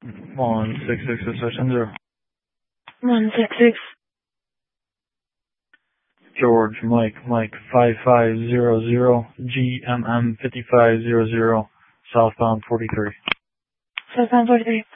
166 166. George Mike 5500 GMM 5500 southbound 43. Southbound 43.